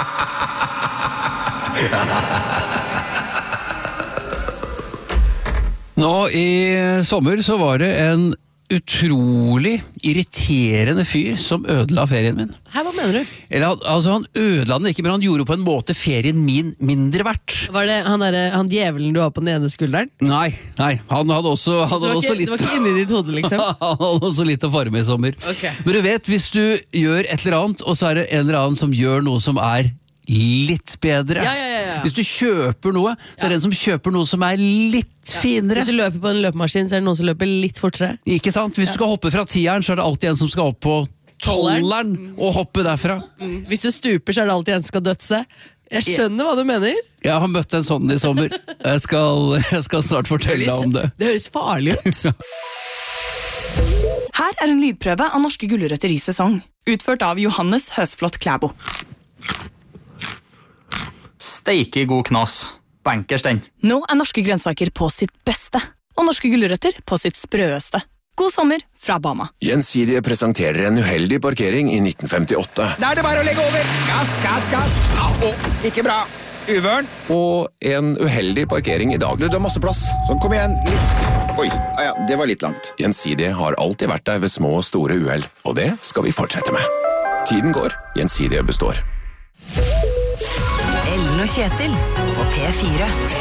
Nå i sommer så var det en utrolig irriterende fyr som ødela ferien min. Hva mener du? Eller, altså han ødela den ikke, men han gjorde på en måte ferien min mindre verdt. Var det han djevelen du har på den ene skulderen? Nei, han hadde også litt... Det var ikke inni ditt hode, liksom? Han hadde også litt å farme i sommer. Okay. Men du vet, hvis du gjør et eller annet, og så er det en eller annen som gjør noe som er litt bedre. Ja. Hvis du kjøper noe, så er det en som kjøper noe som er litt finere. Hvis du løper på en løpemaskin, så er det noen som løper litt fortere. Ikke sant? Hvis du skal hoppe fra 10'eren, så er det alltid en som skal opp på 12'eren og hoppe derfra. Hvis du stuper, så er det alltid en som skal dødse. Jeg skjønner hva du mener. Jeg har møtt en sånn i sommer. Jeg skal snart fortelle deg om det. Det høres farlig ut. Her er en lydprøve av norske gulrøtter i sesong, utført av Johannes Høsflot Klæbo. Steike god knas. Bankers den. Nå er norske grønnsaker på sitt beste, og norske gulrøtter på sitt sprøeste. God sommer fra Bama. Gjensidige presenterer en uheldig parkering i 1958. Da er det bare å legge over. Gass. Ikke bra. Uvørn. Og en uheldig parkering i dag. Du har masse plass. Sånn, kom igjen. Oi, ja, det var litt langt. Gjensidige har alltid vært der ved små og store uheld, og det skal vi fortsette med. Tiden går, Gjensidige består. Ellen og Kjetil på P4.